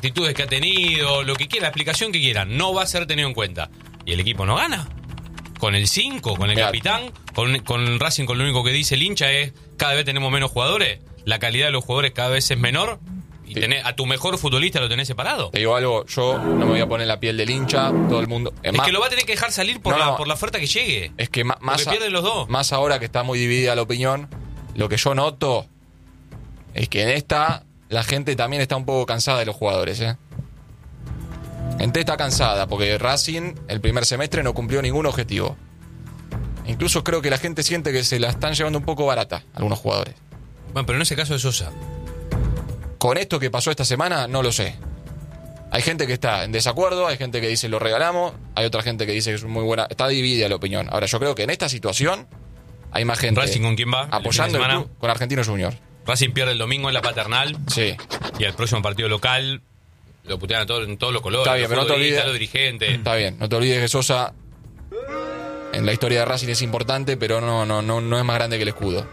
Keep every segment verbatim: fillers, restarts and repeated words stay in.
actitudes que ha tenido, lo que quiera, la explicación que quieran, no va a ser tenido en cuenta. Y el equipo no gana. Con el cinco, con el Mirá. capitán, con, con Racing, con lo único que dice el hincha es cada vez tenemos menos jugadores, la calidad de los jugadores cada vez es menor y Sí. tenés, a tu mejor futbolista lo tenés separado. Te digo algo, yo no me voy a poner en la piel del hincha, todo el mundo. Es más, que lo va a tener que dejar salir por, No, la, no. por la oferta que llegue. es que ma- más, Porque a- pierden los dos. más ahora que está muy dividida la opinión, lo que yo noto es que en esta la gente también está un poco cansada de los jugadores, ¿eh? Gente está cansada porque Racing el primer semestre no cumplió ningún objetivo. Incluso creo que la gente siente que se la están llevando un poco barata algunos jugadores. Bueno, pero en ese caso de Sosa. Con esto que pasó esta semana, no lo sé. Hay gente que está en desacuerdo, hay gente que dice lo regalamos, hay otra gente que dice que es muy buena. Está dividida la opinión. Ahora, yo creo que en esta situación hay más gente ¿Racing con quién va? el apoyando fin de el semana? club con Argentinos Juniors. Racing pierde el domingo en la Paternal Sí. y el próximo partido local lo putean a todo, en todos los colores. Está bien, los pero no te futbolistas, olvides- los dirigentes. Está bien, no te olvides que Sosa en la historia de Racing es importante, pero no, no, no, no es más grande que el escudo.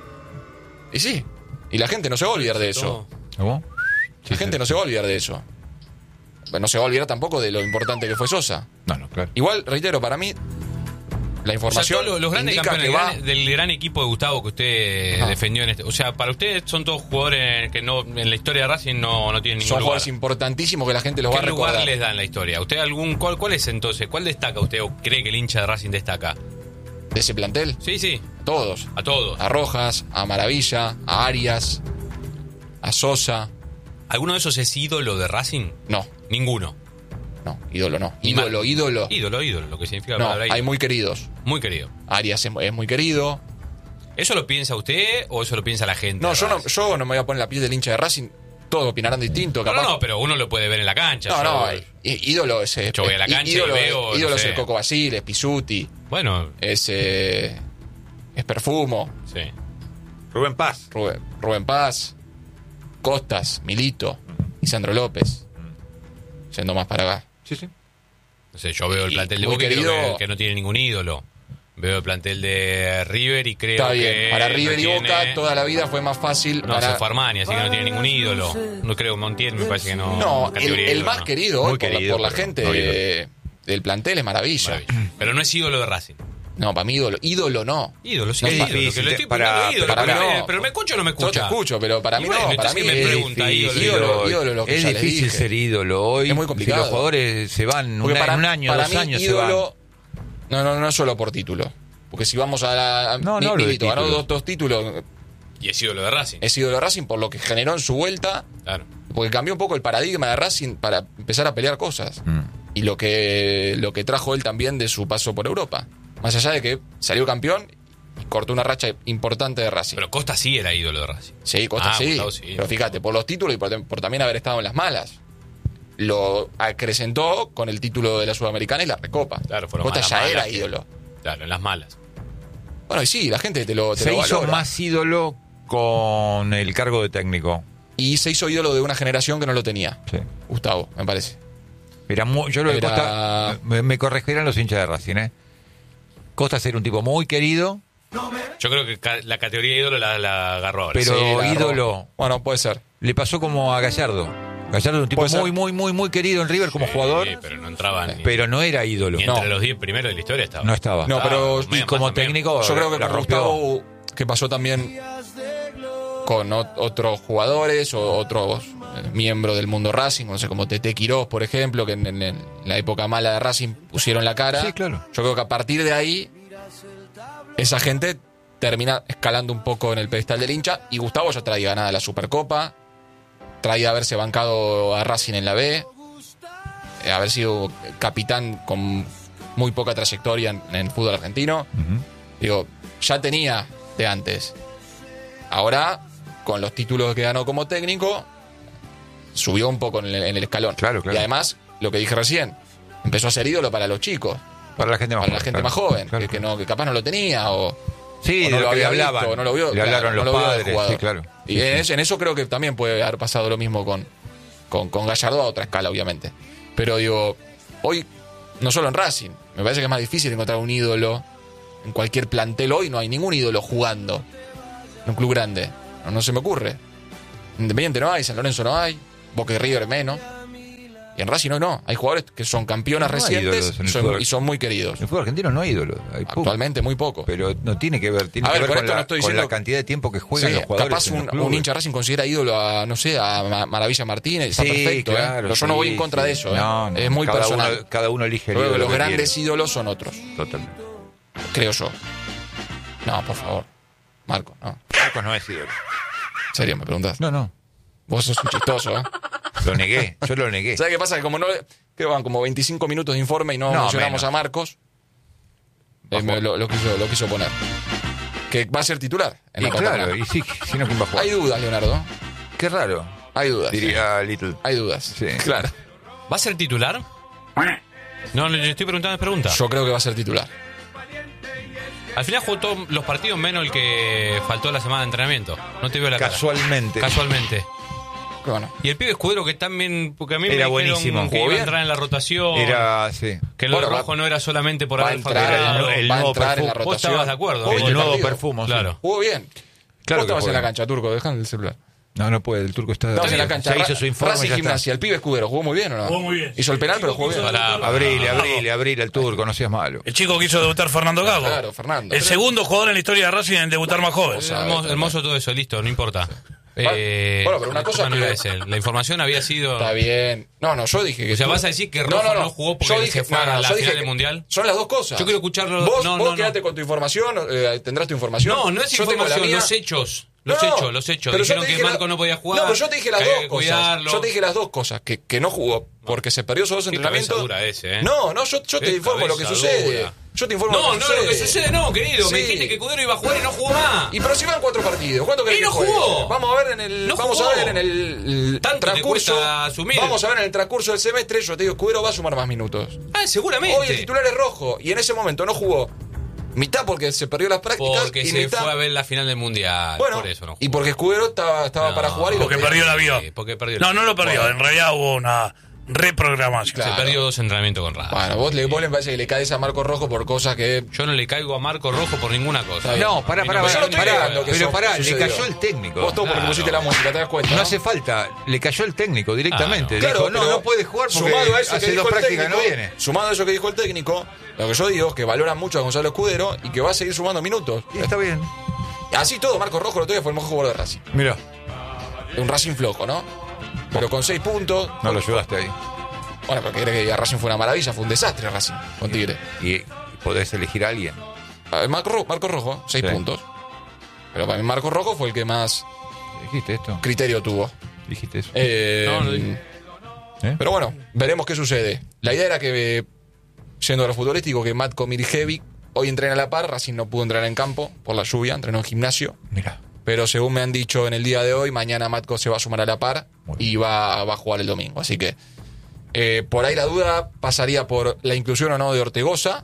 Y sí, y la gente no se va a olvidar de eso. ¿Cómo? La gente no se va a olvidar de eso. No se va a olvidar tampoco de lo importante que fue Sosa. No, no, claro. Igual, reitero, para mí, la O sea, información todos los, los grandes indica campeones que va... gran- del gran equipo de Gustavo que usted Ah. defendió en este. O sea, para usted son todos jugadores que no en la historia de Racing no, no tienen ningún Son lugar. jugadores importantísimos que la gente los va a ¿Qué lugar recordar. les da en la historia? ¿Usted algún cuál, cuál es entonces? ¿Cuál destaca usted o cree que el hincha de Racing destaca? De ese plantel, Sí, sí, todos. a todos. A Rojas, a Maravilla, a Arias, a Sosa. ¿Alguno de esos es ídolo de Racing? No, Ninguno. no, ídolo no. Ni Ídolo, mal. ídolo. Ídolo, ídolo, lo que significa la No, palabra hay ídolo. muy queridos. Muy querido. Arias es, es muy querido. ¿Eso lo piensa usted o eso lo piensa la gente? No, de yo no, Racing? yo no me voy a poner la piel del hincha de Racing. Todos opinarán distinto, No, capaz. no, no, pero uno lo puede ver en la cancha. No, yo- no, í- ídolo es. Yo voy a la í- cancha y ídolo, veo, ídolo no es sé. el Coco Basile, es Pisuti, Bueno, es, eh, es Perfumo, sí. Rubén Paz. Rubén, Rubén Paz, Costas, Milito, Lisandro López. Yendo más para acá. Sí, sí. No sé, yo veo el Y plantel de muy Boca y creo querido- que, que no tiene ningún ídolo. Veo el plantel de River y creo Está bien. que. Para no River y tiene- Boca toda la vida fue más fácil. No, para... se fue Armani, así que no tiene ningún ídolo. No creo que Montiel, me parece que no. No, el, categoría el ídolo, más no. querido hoy Muy por, la- querido, por la pero gente no de- del plantel es Maravilla. Maravilla. Pero no es ídolo de Racing. No, para mí ídolo. Ídolo no. Ídolo, sí, No, es es ídolo. difícil, Que lo estoy para- poniendo ídolo. para pero, mí me- no. pero me escucha o no me Yo te escucha. escucho, pero para Y mí bueno, no. Para entonces mí me es pregunta, difícil. ídolo, ídolo, ídolo, lo que es ya les difícil dije. ser ídolo hoy. Es muy Si complicado. los jugadores se van Porque un, para, un año, para dos mí, años ídolo, no, no, no es solo por título. Porque si vamos a la. a- No, Mi- no hablo de Milito ganó títulos. dos, dos títulos. Y es ídolo de Racing. Es ídolo de Racing por lo que generó en su vuelta. Claro. Porque cambió un poco el paradigma de Racing para empezar a pelear cosas. Mm. Y lo que, lo que trajo él también de su paso por Europa. Más allá de que salió campeón y cortó una racha importante de Racing. Pero Costa sí era ídolo de Racing. Sí, Costa Ah, sí. Gustavo sí. Pero fíjate, por los títulos y por, por también haber estado en las malas. Lo acrecentó con el título de la Sudamericana y la Recopa. Claro, fueron Costa malas, ya malas era que- ídolo. Claro, en las malas. Bueno, y sí, la gente te lo, te Se lo hizo valora. más ídolo con el cargo de técnico. Y se hizo ídolo de una generación que no lo tenía. Sí. Gustavo, me parece. Era muy- yo lo de Era- Costa, me, me corregirán los hinchas de Racing, ¿eh? Costa era un tipo muy querido, Yo creo que ca- la categoría de ídolo la, la agarró ahora. pero Sí, la agarró. ídolo. Bueno, puede ser. Le pasó como a Gallardo. Gallardo era un tipo Puede ser. muy, muy, muy, muy querido en River como Sí, jugador, pero no entraba ni, pero no era ídolo. ni entre No. los diez primeros de la historia estaba. No estaba. No, pero- Estaba Y más como o menos. técnico, Yo creo que la con rompió. Gustavo, que pasó también con ot- otros jugadores o otros eh, miembros del mundo Racing, no sé, como Tete Quirós, por ejemplo, que en, en- en la época mala de Racing pusieron la cara. Sí, claro. Yo creo que a partir de ahí, esa gente termina escalando un poco en el pedestal del hincha. Y Gustavo ya traía ganada la Supercopa, traía haberse bancado a Racing en la B, eh, haber sido capitán con muy poca trayectoria en, en el fútbol argentino. Ujú. Digo, ya tenía de antes. Ahora, con los títulos que ganó como técnico, subió un poco en el, en el escalón. Claro, claro. Y además, lo que dije recién, empezó a ser ídolo para los chicos, Para la gente más para la joven. gente claro. más joven, Claro. que, que no, que capaz no lo tenía o, Sí, o de lo que le había hablaban. visto, o no lo vio. Le hablaron claro, los no lo vio de padres. jugador. Sí, claro. Y Sí, en, sí. Eso, en eso creo que también puede haber pasado lo mismo con, con, con Gallardo a otra escala, obviamente. Pero digo, hoy, no solo en Racing, me parece que es más difícil encontrar un ídolo. En cualquier plantel hoy no hay ningún ídolo jugando en un club grande. No, no se me ocurre. Independiente no hay, San Lorenzo no hay, Boca y River menos. Y en Racing hoy no. Hay jugadores que son campeonas No hay recientes ídolos en el son- fútbol. y son muy queridos. En el fútbol argentino no hay ídolos. Hay pocos. Actualmente muy poco. Pero no tiene que ver, tiene A que ver, ver con con, esto la, no estoy con diciendo- la cantidad de tiempo que juegan Sí, los jugadores. capaz en los un, clubes. un hincha Racing considera ídolo a, no sé, a Ma- Maravilla Martínez. Está Sí, perfecto, claro, ¿eh? Pero yo no voy sí, en contra sí. de eso, ¿eh? No, no, Es muy cada personal. Uno, cada uno elige el Creo que ídolo los que grandes quiere. ídolos son otros, Totalmente. creo yo. No, por favor. Marco, no. Marcos no es ídolo. En serio, me preguntás. No, no. Vos sos un chistoso, ¿eh? Lo negué. Yo lo negué. ¿Sabes qué pasa? Que como no... Creo que van como veinticinco minutos de informe y no, No, mencionamos menos. a Marcos. eh, me lo, lo quiso, lo quiso poner. Que va a ser titular en Y la claro, Paterna. y sí, si no, ¿quién va a jugar? Hay dudas, Leonardo. Qué raro, Hay dudas. diría Little. Hay dudas. Sí. Claro. ¿Va a ser titular? No, le estoy preguntando es pregunta. Yo creo que va a ser titular. Al final jugó todos los partidos menos el que faltó la semana de entrenamiento. No te veo la cara. Casualmente. Casualmente. Que bueno. Y el pibe Escudero que también, porque a mí Era me buenísimo. dijeron que Jugó iba a bien. entrar en la rotación, Era, sí. que lo Bueno, de va- rojo no era solamente por va a haber entrar, facturado. el va a nuevo entrar en la perfumo. Vos rotación. estabas de acuerdo. Jugó El bien nuevo partido. perfumo, sí. Claro. Jugó bien. Claro Vos que estabas jugó en la bien. cancha, Turco, dejando el celular. No, no puede, el turco está... Estabas en la Ya cancha. hizo su informe. Racing ya está. Gimnasia, el pibe Escudero, ¿jugó muy bien o no? Jugó muy bien. Hizo el penal, pero jugó bien. Pará, pará. Abrile, abrile, abrile al turco, no seas malo. El chico quiso debutar Fernando Gago. Claro, Fernando. El segundo jugador en la historia de Racing en debutar más joven. sea, Hermoso, hermoso todo eso, listo, no importa. Eh, Bueno, pero una cosa no que- iba a decir, la información había sido... Está bien. No, no, yo dije que... O sea, tú- ¿vas a decir que Rojo no jugó porque Yo dije, se fue no, a no, la yo final dije del que Mundial? Son las dos cosas. Yo quiero escucharlo. Vos, no, vos no, quedate no. con tu información, eh, tendrás tu información. No, no es Yo tengo la información, mía. los hechos. Los No, hechos, los hechos. pero yo Dijeron te que dije la- Marco no podía jugar. No, pero yo te dije las que dos hay que cosas. cuidarlo. Yo te dije las dos cosas. Que, que no jugó porque se perdió esos dos Qué entrenamientos. cabeza dura ese, ¿eh? No, no, yo, yo te Qué informo lo que cabeza sucede. dura. Yo te informo No, lo que no, sucede. lo que sucede no, querido. Me Sí. dijiste que Cudero iba a jugar y no jugó más. Y pero si van cuatro partidos, ¿cuánto querés Y que no juegue? jugó. Vamos a ver en el No vamos jugó. a ver en el, el Tanto te transcurso. cuesta asumir. Vamos a ver en el transcurso del semestre, yo te digo, Escudero va a sumar más minutos. Ah, seguramente. Hoy el titular es Rojo y en ese momento no jugó. Mitad porque se perdió las prácticas Porque y se mitad fue a ver la final del Mundial. bueno, por eso no jugó. y porque Escudero estaba, estaba No, para jugar y lo Porque pedía. perdió el avión. Sí, porque perdió el No, no lo perdió. Bueno. En realidad hubo una reprogramación. Claro. Se perdió dos entrenamientos con Racing. Bueno, vos le, vos le parece que le caes a Marco Rojo por cosas que... Yo no le caigo a Marco Rojo por ninguna cosa. Está bien. No, pará, A mí pará, no me Yo no pará, estoy pará, negando que pero eso pará, le sucedió. cayó el técnico. Vos todo porque Claro. pusiste la música, ¿te das cuenta? No hace falta, le cayó el técnico directamente. Claro, Dijo, no, pero no puede jugar porque sumado a eso que hace dijo dos el prácticas que no técnico, viene. Sumado a eso que dijo el técnico, lo que yo digo es que valoran mucho a Gonzalo Escudero y que va a seguir sumando minutos. Y está bien. Así todo, Marco Rojo el otro día fue el mejor jugador de Racing. Mira, Un Racing flojo, ¿no? Pero con seis puntos. no lo ayudaste ahí. Bueno, porque crees que Racing fue una maravilla, fue un desastre Racing con Tigre. Y podés elegir a alguien. A ver, Marco, Ro- Marco Rojo, seis Sí. puntos. Pero para mí Marco Rojo fue el que más Dijiste esto. criterio tuvo. Dijiste eso. Eh, No, no dije. ¿Eh? Pero bueno, veremos qué sucede. La idea era que, eh, yendo a lo futbolístico, que Matko Mirjevic hoy entrena a la par. Racing no pudo entrenar en campo por la lluvia, entrenó en gimnasio. Mira. Pero según me han dicho en el día de hoy, mañana Matko se va a sumar a la par Muy y va, va a jugar el domingo. Así que eh, por ahí la duda pasaría por la inclusión o no de Ortegoza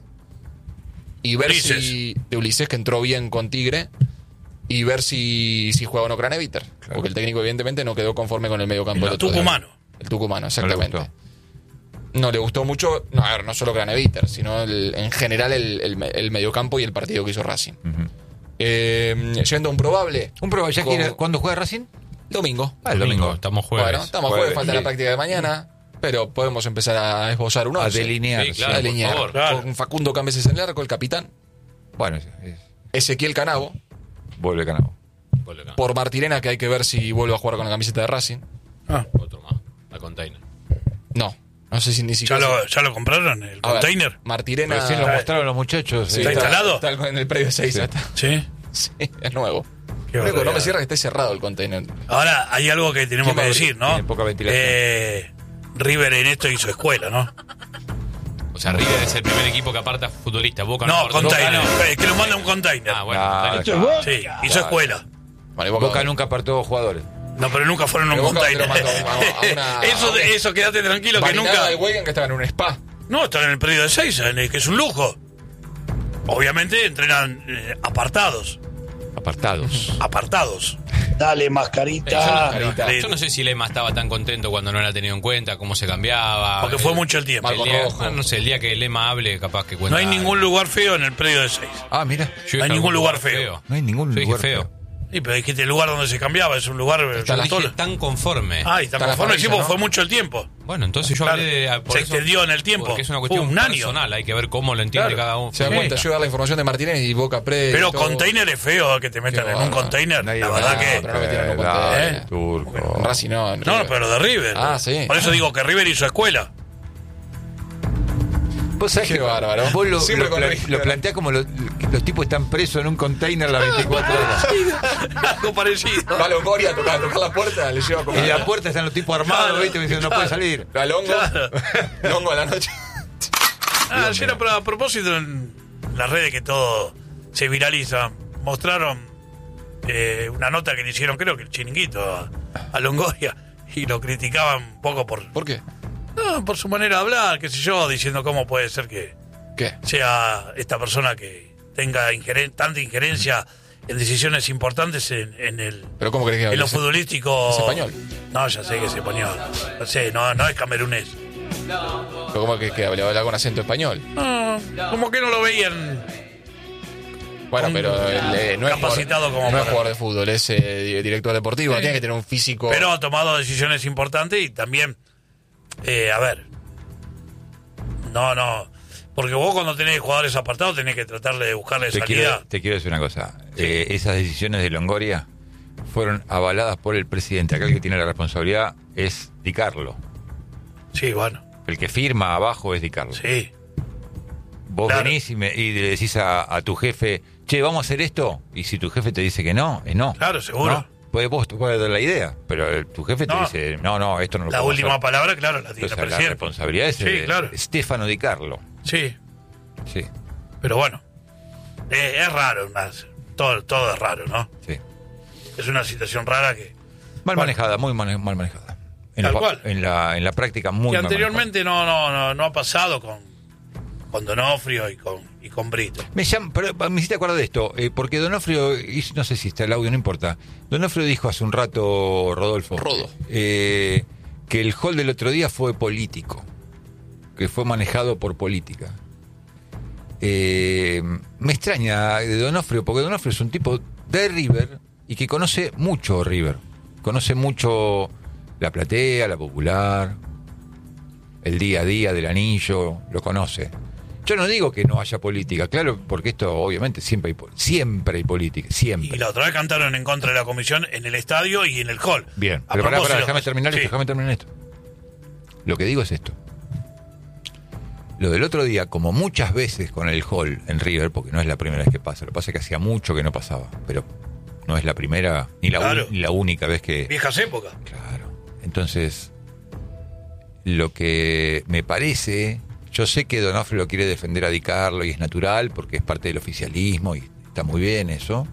y ver Ulises. si. De Ulises, que entró bien con Tigre. Y ver si, si juega o no Craneviter. Claro. Porque el técnico, evidentemente, no quedó conforme con el medio campo El del otro día. tucumano. El tucumano, No le exactamente. gustó. No le gustó mucho, no, a ver, no solo Craneviter, sino el- en general el, el, el mediocampo y el partido que hizo Racing. Ujú. Eh, yendo a un probable. Un prueba, ¿ya Como- quiere, ¿cuándo juega Racing? Domingo. Ah, el domingo. Estamos jueves. Bueno, estamos Jueves, jueves, falta sí. la práctica de mañana, pero podemos empezar a esbozar un A once. delinear. Sí, sí. claro. A delinear. por favor. Claro. Con Facundo Cambeses en el arco, el capitán. Bueno, es- es- Ezequiel Canavo. vuelve Canavo. Vuelve acá. Por Martirena, que hay que ver si vuelve a jugar con la camiseta de Racing. Ah, Otro más. La container. No, no sé si ni ¿ya, siquiera. lo, ¿Ya lo compraron? ¿El A ver, container? Martirena. Recién lo mostraron los muchachos. Sí, eh, ¿Está instalado? Está en el predio seis. Sí. Está. Sí. Sí, es nuevo. Qué Único que no barbaridad. me cierra que esté cerrado el container. Ahora hay algo que tenemos ¿Quién va que a decir, abrir? ¿no? Tiene poca ventilación. Eh, River en esto hizo escuela, ¿no? O sea, River es el primer equipo que aparta futbolistas. Boca No, aparta- container. Boca no. Eh, que lo manda un container. Ah, bueno. Ah, container. Sí, hizo escuela. Vale, Boca- Boca nunca apartó jugadores. No, pero nunca fueron a un Pero Boca container. te lo mandó a- a una- eso, a una- eso, quédate tranquilo que Marinada nunca. de Weigen, que estaba en un spa. No, están en el periodo de seis, que es un lujo. Obviamente entrenan eh, apartados. Apartados. Apartados. Dale, Eh, yo, mascarita. no, yo no sé si Lema estaba tan contento cuando no era tenido en cuenta, cómo se cambiaba. Porque fue mucho el tiempo. El Marco día- Rojo. bueno, no sé, el día que Lema hable, capaz que cuenta. No hay algo. ningún lugar feo en el predio de seis. Ah, mira. Yo dije no hay ningún algún lugar feo. No hay ningún Yo dije lugar feo. feo. Sí, pero dijiste el lugar donde se cambiaba, es un lugar... Está la Dije tan conforme. Ah, y tan Está la conforme, sí, parrilla, porque ¿no? fue mucho el tiempo. Bueno, entonces yo Claro, hablé de... por se eso- extendió en el tiempo. Porque es una Fue cuestión un año. personal, hay que ver cómo lo entiende Claro. cada uno. Se da Sí. cuenta, yo iba a la información de Martínez y Boca Pre. Pero y todo. container es feo que te metan Qué en un bárbaro. container. Nadie La va verdad a- que... pero no metieron en un Dale, container. Turco. En Racing no. en No, no, River. pero de River. Ah, sí. Por eso digo que River hizo escuela. Vos sabés Qué que bárbaro. vos lo, Siempre lo, con pla- River. lo planteás como los, los tipos están presos en un container las veinticuatro horas. Algo parecido. Va a Longoria a tocar, a tocar la puerta, le lleva como. En la puerta están los tipos armados, Claro, ¿viste? Me dicen, no claro. puede salir. A Longo. Claro. Longo a la noche. Ah, ayer a, a propósito en las redes que todo se viraliza, mostraron eh, una nota que le hicieron, creo que el Chiringuito, a, a Longoria, y lo criticaban un poco por, ¿Por qué? no, por su manera de hablar, qué sé yo, diciendo cómo puede ser que ¿Qué? sea esta persona que tenga ingeren- tanta injerencia en decisiones importantes en, en el ¿Pero cómo crees que en hable? lo futbolístico. ¿Es español? No, ya sé que es español. No sé, no, no es camerunés. ¿Pero cómo que, que hable? ¿Habla con acento español? No, como que no lo veían. Bueno, Un- pero él, eh, no es capacitado jugador, como no es para- jugador de fútbol, es eh, director deportivo, Sí. tiene que tener un físico. Pero ha tomado decisiones importantes y también, eh, a ver, no, no, porque vos cuando tenés jugadores apartados tenés que tratarle de buscarle Te salida. quiero, te quiero decir una cosa. Eh, esas decisiones de Longoria fueron avaladas por el presidente. Acá el que tiene la responsabilidad es Di Carlo. Sí, bueno, El que firma abajo es Di Carlo. sí, Vos claro. venís y, me- y le decís a, a tu jefe, che, ¿vamos a hacer esto? Y si tu jefe te dice que no, es no. Claro, seguro. ¿No? Puede, vos puedes dar la idea, pero el- tu jefe te No. dice, no, no, esto no lo la podemos última hacer. palabra, claro, la tiene Entonces, el la presidente. responsabilidad es Sí, de claro. Stefano Di Carlo. Sí, Sí, pero bueno, eh, es raro, más, todo, todo es raro, ¿no? sí. Es una situación rara que, Mal Bueno. manejada, muy mane- mal manejada. En Tal la, cual. En la, en la práctica muy que mal anteriormente no, no, no, no ha pasado con, con Donofrio y con, y con Brito. manejada. Me, llama, pero, me hiciste acordar de esto, eh, porque Donofrio, hizo- no sé si está el audio, no importa. Donofrio dijo hace un rato, Rodolfo, Rodo. eh, que el hall del otro día fue político, que fue manejado por política. Eh, me extraña de Donofrio, porque Donofrio es un tipo de River y que conoce mucho River. Conoce mucho la platea, la popular, el día a día del anillo, lo conoce. Yo no digo que no haya política, claro, porque esto obviamente siempre hay, po- siempre hay política, siempre. Y la otra vez cantaron en contra de la comisión en el estadio y en el hall. Bien, A pero pará, pará, propósito. déjame terminar Sí. esto, déjame terminar esto. Lo que digo es esto. Lo del otro día, como muchas veces con el hall en River, porque no es la primera vez que pasa, lo que pasa es que hacía mucho que no pasaba, pero no es la primera ni la, Claro. un- ni la única vez que... Viejas épocas. Claro. Entonces, lo que me parece, yo sé que Donofrio lo quiere defender a Di Carlo y es natural porque es parte del oficialismo y está muy bien eso.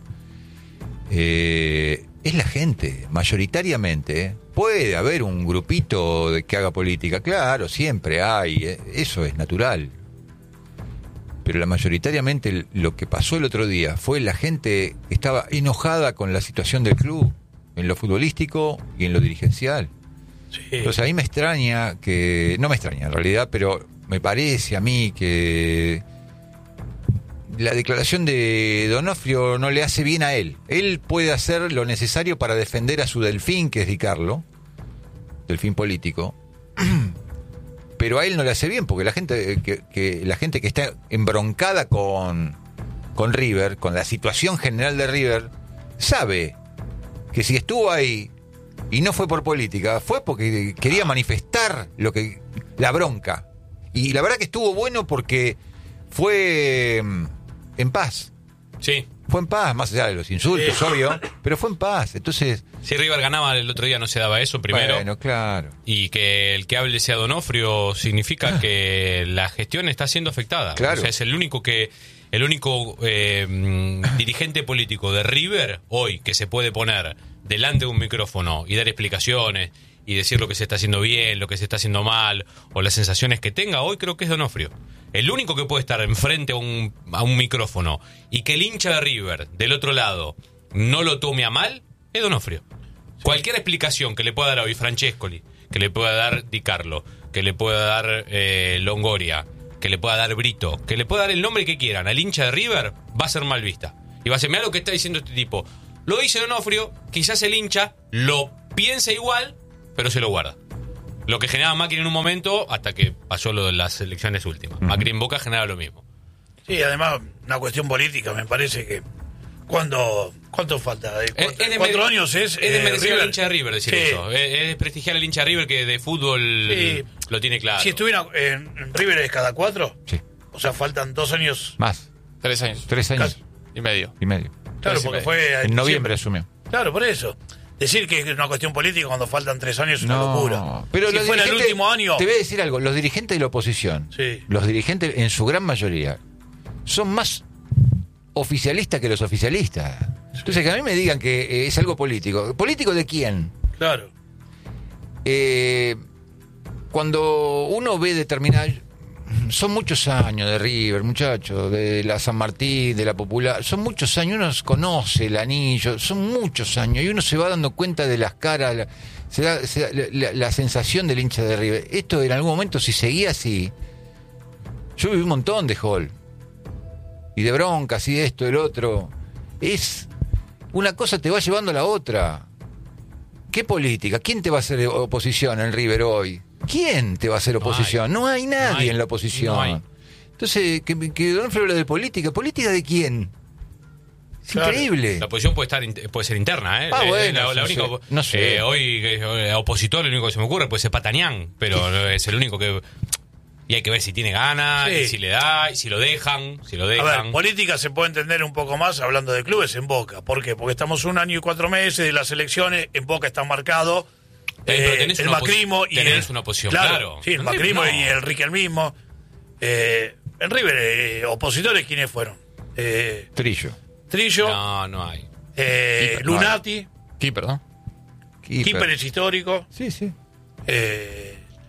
Eh, es la gente, mayoritariamente. Puede haber un grupito de que haga política, claro, siempre hay, eh, eso es natural. Pero la mayoritariamente lo que pasó el otro día fue la gente que estaba enojada con la situación del club, en lo futbolístico y en lo dirigencial. Sí. Entonces a mí me extraña que, no me extraña en realidad, pero me parece a mí que la declaración de Donofrio no le hace bien a él. Él puede hacer lo necesario para defender a su delfín, que es Di Carlo, delfín político, pero a él no le hace bien, porque la gente que, que la gente que está embroncada con, con River, con la situación general de River, sabe que si estuvo ahí y no fue por política, fue porque quería manifestar lo que la bronca. Y la verdad que estuvo bueno porque fue mm, en paz. Sí. Fue en paz, más allá de los insultos, Sí. obvio, pero fue en paz. Entonces, Si River ganaba el otro día no se daba eso primero. bueno, claro. Y que el que hable sea Donofrio significa que la gestión está siendo afectada. Claro. O sea, es el único que el único eh, mm, dirigente político de River hoy que se puede poner delante de un micrófono y dar explicaciones y decir lo que se está haciendo bien, lo que se está haciendo mal o las sensaciones que tenga, hoy creo que es Donofrio. El único que puede estar enfrente a un, a un micrófono y que el hincha de River del otro lado no lo tome a mal es Donofrio. Cualquier explicación que le pueda dar hoy Francescoli, que le pueda dar Di Carlo, que le pueda dar eh, Longoria, que le pueda dar Brito, que le pueda dar el nombre que quieran al hincha de River, va a ser mal vista. Y va a ser, mirá lo que está diciendo este tipo. Lo dice Donofrio, quizás el hincha lo piensa igual, pero se lo guarda. Lo que generaba Macri en un momento, hasta que pasó lo de las elecciones últimas. Uh-huh. Macri en Boca generaba lo mismo. Sí, además, una cuestión política, me parece que cuando... ¿Cuánto falta? ¿De cuatro, es de cuatro med- años es? Es de eh, merecer River. al hincha de River decir Sí. eso. Es, es desprestigiar al hincha de River que de fútbol Sí. lo tiene claro. Si estuviera en, en River es cada cuatro, Sí. o sea, faltan dos años. Más. Tres años. Tres años Casi. Y medio. y medio. Claro, Tres y porque medio. fue En noviembre asumió. Claro, por eso. Decir que es una cuestión política cuando faltan tres años es una locura. Pero si los fuera el dirigentes- último año. Te voy a decir algo, los dirigentes de la oposición, Sí. los dirigentes en su gran mayoría, son más oficialistas que los oficialistas. Entonces que a mí me digan que eh, es algo político. ¿Político de quién? Claro. Eh, cuando uno ve determinadas... Son muchos años de River, muchachos, de la San Martín, de la Popular. Son muchos años, uno conoce el anillo, son muchos años y uno se va dando cuenta de las caras, la, se da, se da la, la, la sensación del hincha de River. Esto en algún momento, si seguía así, yo viví un montón de hall y de broncas y de esto, del otro. Es una cosa te va llevando a la otra. ¿Qué política? ¿Quién te va a hacer oposición en River hoy? ¿Quién te va a hacer oposición? No hay, no hay nadie no hay, en la oposición. No hay. Entonces, que, que Donofrio habla de política. ¿Política de quién? Es Claro. increíble. La oposición puede estar puede ser interna, ¿eh? Ah, Eh, bueno, la, la no única, sé, no sé. eh, hoy eh, opositor, lo único que se me ocurre puede ser Patanián, pero es el único que... Y hay que ver si tiene ganas, Sí. y si le da, y si lo dejan, si lo A dejan. ver, política se puede entender un poco más hablando de clubes en Boca. ¿Por qué? Porque estamos un año y cuatro meses de las elecciones, en Boca está marcado Eh, pero eh, tenés el una macrismo posi- y tenés el, una oposición, claro. Sí, el En macrismo River no. y el Riquelmismo. Eh, en River, eh, opositores, ¿quiénes fueron? Eh, Trillo. Trillo, No, no hay. eh, Keeper, no hay. Lunati, Keeper, ¿no? Keeper es histórico. Sí, sí. Eh,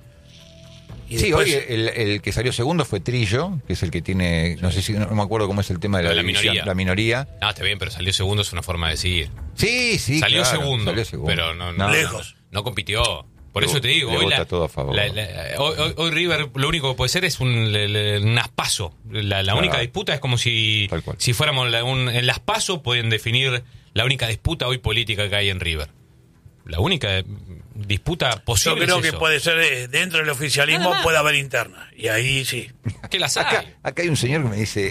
y Sí, después- hoy el, el que salió segundo fue Trillo, que es el que tiene, no sé si, no me acuerdo cómo es el tema de la, La división, minoría. la minoría. No, está bien, pero salió segundo, es una forma de decir. Sí, sí, salió, claro, segundo, salió segundo. pero no, no, Lejos. no, no compitió. Por Le- eso te digo, le hoy, vota la- todo a favor. la- la- hoy, hoy- hoy River lo único que puede ser es un, le- le- un aspaso. La, la Claro. única disputa es como si, Tal cual. si fuéramos la- un, en las PASO pueden definir la única disputa hoy política que hay en River. La única disputa Yo posible creo es que eso. puede ser eh, dentro del oficialismo, Nada más. puede haber interna. Y ahí sí. ¿Qué las hay? Acá, acá hay un señor que me dice,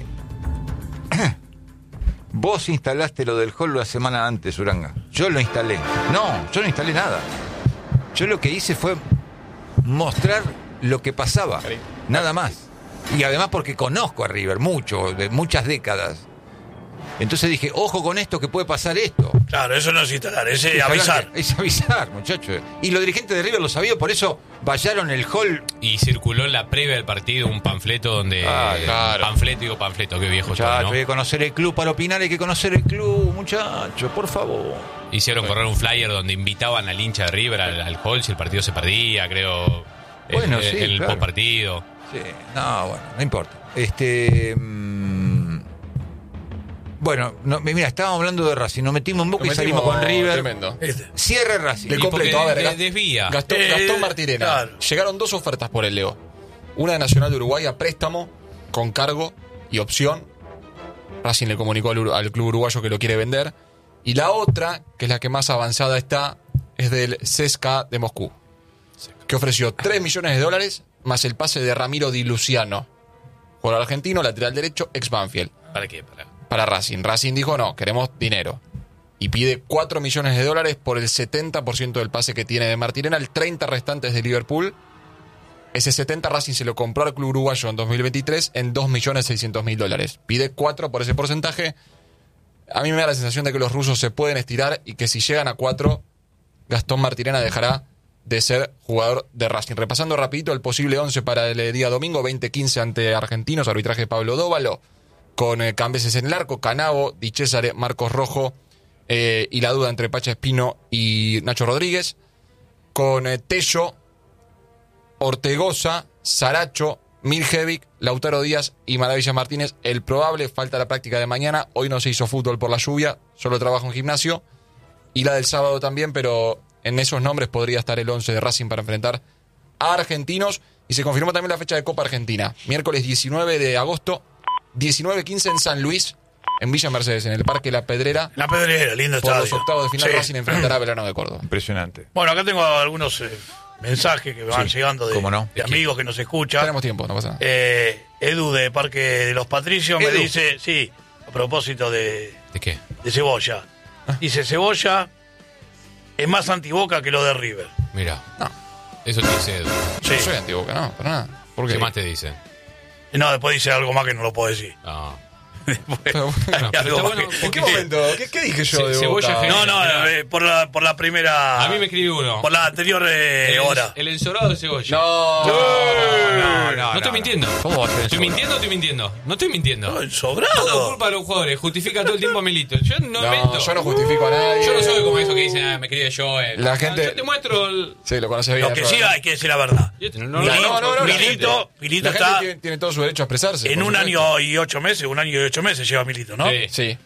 vos instalaste lo del hall la semana antes, Uranga. Yo lo instalé. No, yo no instalé nada. Yo lo que hice fue mostrar lo que pasaba, nada más. Y además porque conozco a River mucho, de muchas décadas. Entonces dije, ojo con esto que puede pasar esto. Claro, eso no es instalar, es eh, Instalar- avisar. Es avisar, muchachos. Y los dirigentes de River lo sabían, por eso vallaron el hall. Y circuló en la previa del partido un panfleto donde... Ah, claro. Panfleto, digo panfleto, qué viejo estoy, Muchachos, ¿no? hay que conocer el club para opinar, hay que conocer el club, muchachos, por favor. Hicieron correr un flyer donde invitaban al hincha de River al, al hall si el partido se perdía, creo. Bueno, el, sí, el claro. postpartido. Sí, no, bueno, no importa. Este. mm, bueno, no, mira, estábamos hablando de Racing, nos metimos en Boca y Nos salimos metimos con River. Tremendo. Este. Cierre Racing. De Y completo, porque a ver, de- Gast- desvía. Gastón, Eh, Gastón Martirena. claro. Llegaron dos ofertas por el Leo. Una de Nacional de Uruguay a préstamo, con cargo y opción. Racing le comunicó al, Ur- al club uruguayo que lo quiere vender. Y la otra, que es la que más avanzada está, es del C S K A de Moscú, que ofreció tres millones de dólares más el pase de Ramiro Di Luciano, jugador argentino, lateral derecho, ex Banfield, ¿Para qué? Para... para Racing. Racing dijo no, queremos dinero. Y pide cuatro millones de dólares por el setenta por ciento del pase que tiene de Martirena, el treinta restantes de Liverpool. Ese setenta Racing se lo compró al club uruguayo en dos mil veintitrés en dos millones seiscientos mil dólares. Pide cuatro por ese porcentaje. A mí me da la sensación de que los rusos se pueden estirar y que si llegan a cuatro, Gastón Martirena dejará de ser jugador de Racing. Repasando rapidito el posible once para el eh, día domingo, veinte quince ante Argentinos, arbitraje de Pablo Dóvalo, con eh, Cambeses en el arco, Canavo, Di Cesare, Marcos Rojo, eh, y la duda entre Pacha Espino y Nacho Rodríguez, con eh, Tello, Ortegoza, Saracho, Miljevic, Lautaro Díaz y Maravilla Martínez. El probable, falta la práctica de mañana. Hoy no se hizo fútbol por la lluvia, solo trabajo en gimnasio. Y la del sábado también, pero en esos nombres podría estar el once de Racing para enfrentar a Argentinos. Y se confirmó también la fecha de Copa Argentina. Miércoles diecinueve de agosto, diecinueve quince en San Luis. en Villa Mercedes, en el Parque La Pedrera. La Pedrera, lindo Por estadio. los octavos de final, Sí. Racing enfrentará a Belgrano de Córdoba. Impresionante. Bueno, acá tengo algunos eh, mensajes que me van Sí, llegando de, cómo no. de amigos que nos escuchan. Tenemos tiempo, no pasa nada. Eh, Edu de Parque de los Patricios me Edu. dice, sí, a propósito de, ¿De qué? de Cebolla. Dice, Cebolla es más antiboca que lo de River. Mira. No. Eso te dice Edu. Sí. No soy antiboca, no, para nada. ¿Por qué? ¿Qué más te dicen? Y no, después dice algo más que no lo puedo decir. No. Después, Pero bueno, hay pero algo está más bueno, que- ¿En qué momento? ¿Qué, qué dije yo Ce- de cebolla Boca? genial. No, no, eh, por, la, por la primera... A mí me escribió uno. Por la anterior eh, el, hora. el ensorado de cebolla. No, No, no, No estoy mintiendo. ¿Cómo va a ser ¿Estoy eso? mintiendo o estoy mintiendo? No estoy mintiendo. No, Todo sobrado. culpa de los jugadores. Justifica todo el tiempo a Milito. Yo no, no, invento. yo no justifico a nadie. Yo no soy como eso que dicen, ah, me quería yo. Eh. La gente- Yo te muestro el... Sí, lo conoces bien. Lo que yo, sí ¿no? hay que decir la verdad. Yo te- no, no, Milito, no, no, no, la Milito, gente- Milito La gente está tiene, tiene todo su derecho a expresarse. en por un supuesto. año y ocho meses, un año y ocho meses lleva Milito, ¿no? Sí. Sí.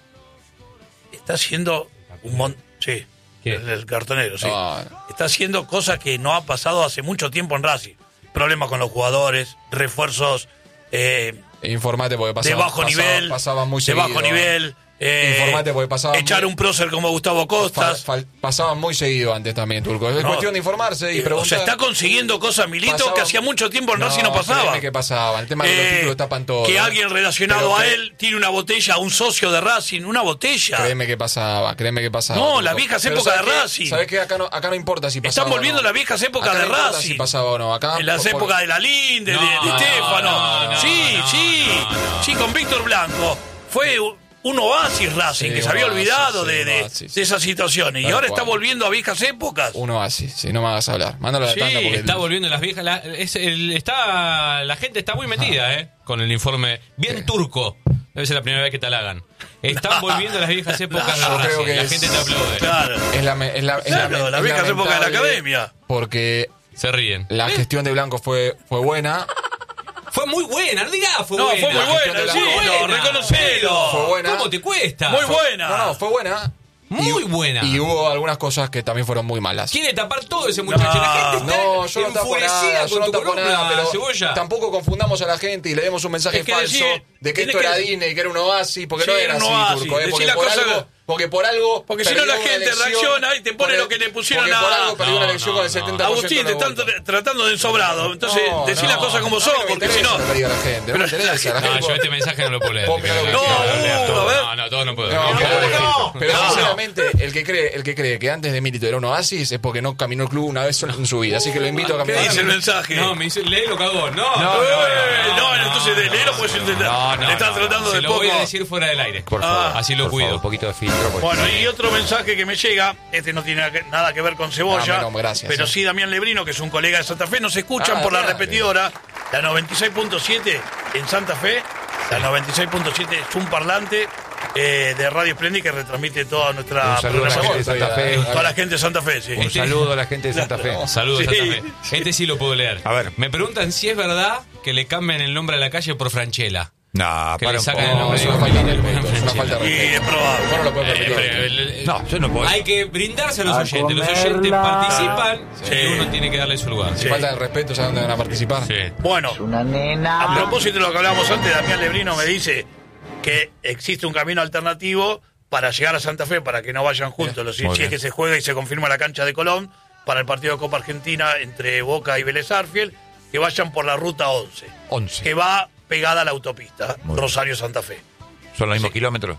Está haciendo un montón... Sí, ¿Qué? el, el cartonero, sí. No, Está haciendo cosas que no ha pasado hace mucho tiempo en Racing. Problemas con los jugadores, refuerzos eh, Informate porque pasaba, de bajo pasaba- nivel, pasaba muy de seguido. bajo nivel. Eh, Informate porque pasaba echar muy- un prócer como Gustavo Fa- Costas. fal- pasaba muy seguido antes también, Turco. Es No. cuestión de informarse y Eh, preguntar. o sea, está consiguiendo cosas, Milito, Pasaba- que hacía mucho tiempo en Racing no pasaba. créeme que pasaba. El tema de los Eh, títulos tapan todo. que ¿eh? alguien relacionado Pero a cre- él tiene una botella, un socio de Racing, una botella. Créeme que pasaba, créeme que pasaba. No, Turco. las viejas Pero épocas ¿sabes de qué? Racing. ¿Sabes qué? Acá no, acá no importa si pasaba Están volviendo o no. las viejas épocas Acá de no importa Racing. si pasaba o no. Acá, En las por- por- épocas de la Linde, de, No, de Estefano. no, no, sí, no, sí, no, no. sí, con Víctor Blanco. Fue un oasis Racing, Sí, que se un había oasis, olvidado sí, de, un de- oasis. de esas situaciones. Y Tal ahora cual. está volviendo a viejas épocas. Uno así, si no me hagas hablar. Mándalo a la Sí, tanda porque Está volviendo las viejas. La, es el- está, la gente está muy metida, ¿eh? Con el informe. Bien Sí. turco. Debe ser la primera vez que te halagan. Están volviendo las viejas épocas de Yo creo Racing. que La es- gente te aplaude. Claro. es la, me- es la, es Claro, la- las es viejas épocas de la lamentable academia. Porque Se ríen. la gestión de Blanco fue, fue buena. Fue muy buena, no digas fue No, buena. fue muy buena, gestión de la- decilo, Muy buena. reconocelo. Fue buena. ¿Cómo te cuesta? Muy buena. No, no, fue buena. Muy Y- buena. Y hubo algunas cosas que también fueron muy malas. Quiere tapar todo ese muchacho. No, la gente está No, yo no tapo enfurecida nada, yo con no tu tapo columna, nada, pero Cebolla. tampoco confundamos a la gente y le demos un mensaje Es que falso decir- de que tenés esto era que- Disney, que era un oasis, porque Sí, no era era un así, oasis. Turco, ¿eh? Decí porque, la por cosa algo, que- porque por algo Porque si no perdió la una gente elección reacciona y te pone por el- lo que le pusieron porque por a- algo perdió una No, elección no, con el no. setenta por ciento Agustín, te de los están votos. tra- tratando de ensobrado. Entonces, No, decí no, las cosas como a mí son, no me porque si interesa no. lo que diga la gente, no me Pero- interesa, la No, gente- yo este mensaje no lo puedo leer. Vos, pero- No, No, uh, a ver. no, no, todo no puedo. No, No, pero, no, pero no. sinceramente, el que cree, el que cree que antes de Milito era un oasis es porque no caminó el club una vez sola en su vida. Así que lo invito a ¿Qué caminar. dice el mensaje? No, me dice, léelo, cagón. No, No, no, Eh, no, entonces de leerlo puedes entender. No, no, Le estás no, tratando se de lo poco. voy a decir fuera del aire. Por favor. Así lo por cuido. favor, un poquito de filtro. porque- Bueno, y otro mensaje que me llega, este no tiene nada que- nada que ver con Cebolla, Ah, bueno, gracias, pero eh. sí Damián Lebrino, que es un colega de Santa Fe, nos escuchan Ah, por la dale. repetidora, la noventa y seis punto siete en Santa Fe, la noventa y seis punto siete es un parlante eh, de Radio Splendid que retransmite toda nuestra Un saludo a la gente de Santa Fe. Toda la gente de Santa Fe, sí. Un saludo a la gente de Santa Fe. Saludos, Sí. Santa Fe. Este sí lo puedo leer. A ver. Me preguntan si es verdad que le cambian el nombre a la calle por Franchella. No, Que para le un sacan poco. el nombre es de una falta de respeto, es una falta de Y respeto. es probable. Vos no lo podés Eh, repetir. pero el- el- No, yo no puedo. Hay que brindarse a los A oyentes. Los comerla. oyentes participan Sí. y uno tiene que darle su lugar. Si falta de respeto, ¿sabes dónde van a participar? Sí. Bueno, Una nena. a propósito de lo que hablábamos antes, Damián Lebrino me dice que existe un camino alternativo para llegar a Santa Fe, para que no vayan juntos, los, si Muy es bien. que se juega y se confirma la cancha de Colón, para el partido de Copa Argentina entre Boca y Vélez Arfiel, que vayan por la ruta once, once. que va pegada a la autopista Muy bien. Rosario-Santa Fe. Son los mismos kilómetros.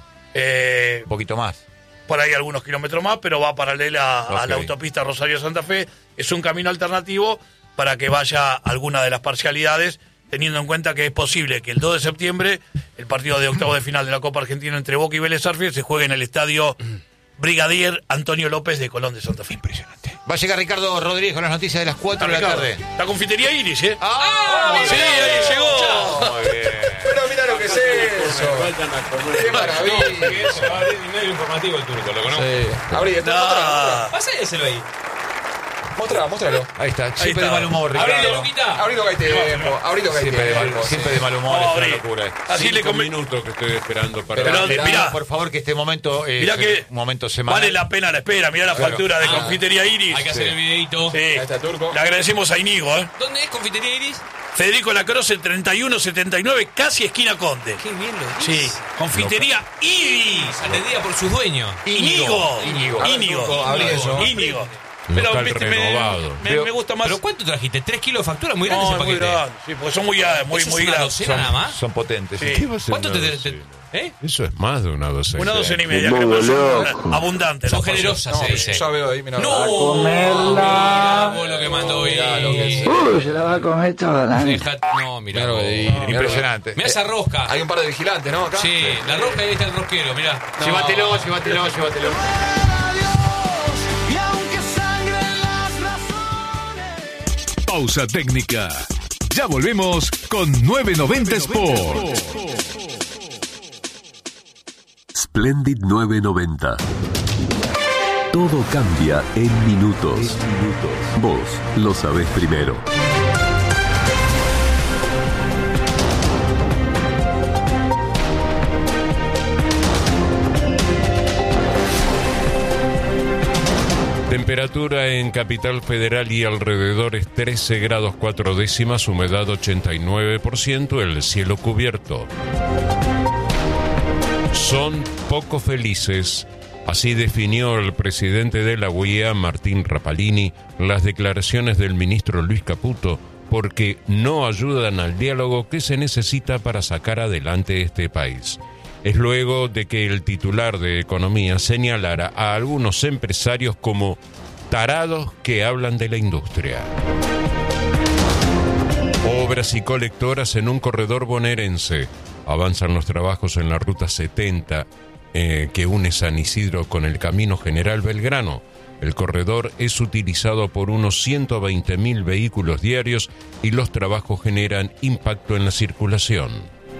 Eh, Un poquito más. por ahí algunos kilómetros más, pero va paralela a Ok. la autopista Rosario-Santa Fe. Es un camino alternativo para que vaya alguna de las parcialidades, teniendo en cuenta que es posible que el dos de septiembre, el partido de octavo de final de la Copa Argentina entre Boca y Vélez Arfiel se juegue en el estadio Brigadier Antonio López de Colón de Santa Fe. Impresionante. Va a llegar Ricardo Rodríguez con las noticias de las cuatro de la Ricardo, tarde. La confitería Iris, ¿eh? ¡Ah! sí, ahí llegó. Muy bien. Pero mira lo que es eso. Qué maravilla. Va a abrir el medio informativo el turco, ¿lo conozco? Sí. Abrí, está Ah, Páséselo ahí. Mostralo, mostralo. Ahí está, siempre está. de mal humor, Abrile, Ricardo. Luquita. Abrilo que hay tiempo, abrilo que hay Siempre de mal, tiempo. siempre de mal humor, Vamos a es una abrir. locura. Así le Cinco come... minutos que estoy esperando para... Pero- Pero, Mirá, mirá, Por favor, que este momento eh, mirá sea que un momento semanal. vale la pena la espera. Mirá la Claro. factura de Ah. Confitería Iris. Hay que hacer el videito. Sí. Ahí está Turco. Le agradecemos a Inigo, ¿eh? ¿Dónde es Confitería Iris? Federico Lacroze, treinta y uno setenta y nueve, casi esquina Conde. Qué bien lo Sí, dice. Confitería Iris. Atendida por sus dueños. Íñigo. Íñigo. Íñigo. Turco, abrí eso. Íñigo. Local viste, me, renovado. me, Pero- me gusta más. ¿Pero cuánto trajiste? ¿Tres kilos de factura? Muy grande No, ese es muy paquete. grande. Sí, porque son muy, ah, muy, ¿Eso muy es una grandes. docena nada más? Son potentes. Sí. ¿Qué va a ser ¿Cuánto te, una te- docena? ¿Eh? Eso es más de una docena. Una docena y media. creo, son abundante. Son la generosas, porción. se dice. Ya veo ahí, mirá. ¡No! Mirá vos lo que mandó hoy. Mirá lo que es. Uy, se la va a comer toda la Dejá- No, mirá. Mirá lo vos. que dice. Impresionante. Mirá esa rosca. Hay un par de vigilantes, ¿no? Acá. Sí, la rosca y ahí está el rosquero, mirá. Llévatelo, llévatelo, llévatelo. Pausa técnica. Ya volvemos con nueve noventa Sport. Splendid nueve noventa. Todo cambia en minutos. Vos lo sabés primero. Temperatura en Capital Federal y alrededores trece grados cuatro décimas, humedad ochenta y nueve por ciento, el cielo cubierto. Son poco felices, así definió el presidente de la U I A, Martín Rapalini, las declaraciones del ministro Luis Caputo, porque no ayudan al diálogo que se necesita para sacar adelante este país. Es luego de que el titular de Economía señalara a algunos empresarios como tarados que hablan de la industria. Obras y colectoras en un corredor bonaerense. Avanzan los trabajos en la ruta setenta eh, que une San Isidro con el Camino General Belgrano. El corredor es utilizado por unos ciento veinte mil vehículos diarios y los trabajos generan impacto en la circulación.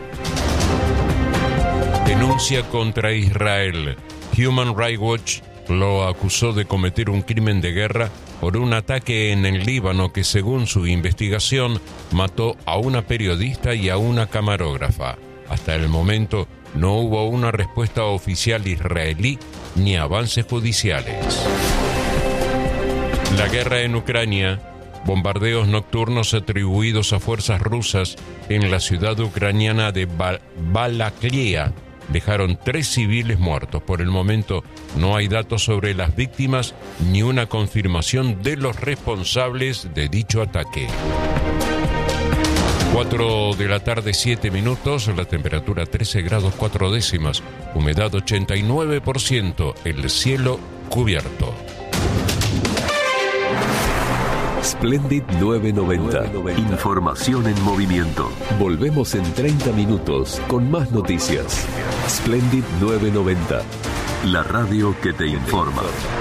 Denuncia contra Israel. Human Rights Watch lo acusó de cometer un crimen de guerra por un ataque en el Líbano que, según su investigación, mató a una periodista y a una camarógrafa. Hasta el momento no hubo una respuesta oficial israelí ni avances judiciales. La guerra en Ucrania. Bombardeos nocturnos atribuidos a fuerzas rusas en la ciudad ucraniana de Bal- Balaklia dejaron tres civiles muertos. Por el momento no hay datos sobre las víctimas ni una confirmación de los responsables de dicho ataque. cuatro de la tarde, siete minutos, la temperatura trece grados cuatro décimas, humedad ochenta y nueve por ciento, el cielo cubierto. Splendid nueve noventa. Información en movimiento. Volvemos en treinta minutos con más noticias. Splendid nueve noventa. La radio que te informa.